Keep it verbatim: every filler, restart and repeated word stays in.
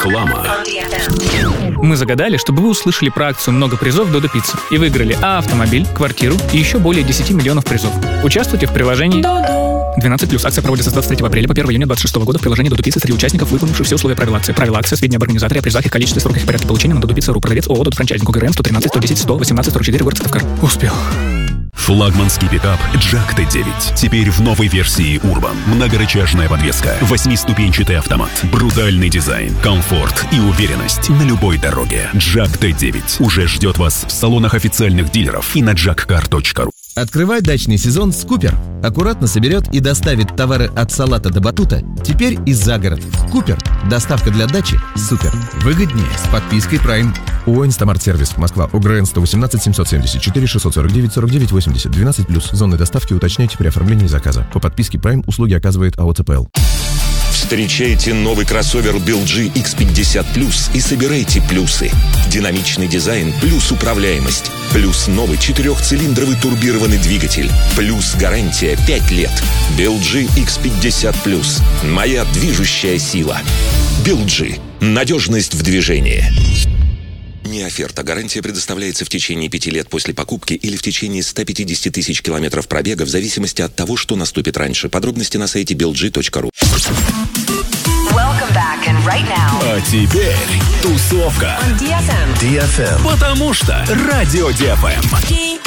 Реклама. Мы загадали, чтобы вы услышали про акцию «Много призов Додо Пицца» и выиграли А автомобиль, квартиру и еще более десять миллионов призов. Участвуйте в приложении двенадцать плюс. Акция проводится с двадцать третьего апреля по первого июня двадцать шестого года в приложении Додо Пицца среди участников, выполнивших все условия правил акции. Правила акции, сведения об организаторе, о призах, их количестве, сроках и порядке получения на Додо Пицца точка ру. Продавец ООО «Додо Франчайзинг», ГРН сто тринадцать сто десять сто восемнадцать сорок четыре, город Сыктывкар. Успел. Флагманский пикап Джак Т девять. Теперь в новой версии Urban. Многорычажная подвеска, восьмиступенчатый автомат, брутальный дизайн, комфорт и уверенность на любой дороге. Джак Т девять уже ждет вас в салонах официальных дилеров и на джак кар точка ру. Открывай дачный сезон с Купер. Аккуратно соберет и доставит товары от салата до батута. Теперь и за город. Купер. Доставка для дачи. Супер. Выгоднее с подпиской Prime. ООО «Инстамарт-сервис», Москва, ОГРН сто восемнадцать семьсот семьдесят четыре шестьсот сорок девять сорок девять восемьдесят, двенадцать плюс. Зоны доставки уточняйте при оформлении заказа. По подписке Prime услуги оказывает АО ЦПЛ. Встречайте новый кроссовер би эл джи икс пятьдесят плюс и собирайте плюсы. Динамичный дизайн плюс управляемость. Плюс новый четырехцилиндровый турбированный двигатель. Плюс гарантия пять лет. би эл джи икс пятьдесят плюс. Моя движущая сила. би эл джи. Надежность в движении. Не оферта. Гарантия предоставляется в течение пяти лет после покупки или в течение ста пятидесяти тысяч километров пробега в зависимости от того, что наступит раньше. Подробности на сайте би эл джи точка ру. Right а теперь тусовка. ди эф эм. ди эф эм. Потому что Радио ди эф эм.